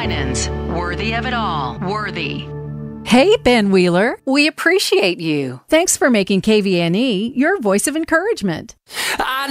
Winans. Worthy of it all. Worthy. Hey, Ben Wheeler. We appreciate you. Thanks for making KVNE your voice of encouragement. I